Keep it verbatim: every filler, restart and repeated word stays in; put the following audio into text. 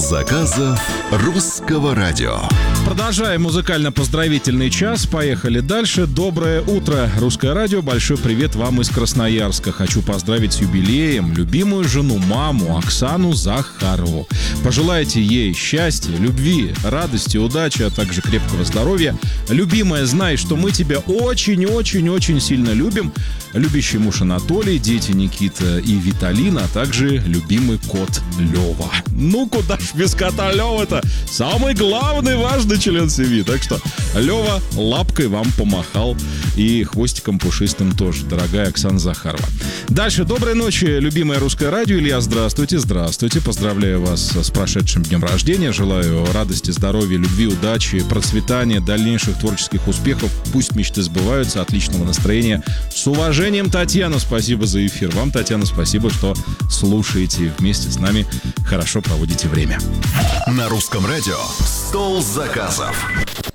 заказов русского радио. Продолжаем музыкально-поздравительный час. Поехали дальше. Доброе утро, Русское радио. Большой привет вам из Красноярска. Хочу поздравить с юбилеем любимую жену, маму Оксану Захарову. Пожелайте ей счастья, любви, радости, удачи, а также крепкого здоровья. Любимая, знай, что мы тебя очень-очень-очень сильно любим. Любящий муж Анатолий, дети Никита и Виталина, а также любимый кот Лева. Ну, куда ж без кота Лева-то? Самый главный, важный член семьи. Так что Лева лапкой вам помахал и хвостиком пушистым тоже, дорогая Оксана Захарова. Дальше. Доброй ночи, любимое Русское радио. Илья, здравствуйте, здравствуйте. Поздравляю вас с прошедшим днем рождения. Желаю радости, здоровья, любви, удачи, процветания, дальнейших творческих успехов. Пусть мечты сбываются, отличного настроения. С уважением, Татьяна, спасибо за эфир. Вам, Татьяна, спасибо, что слушаете вместе с нами, хорошо проводите время. На Русском радио «Стол заказов».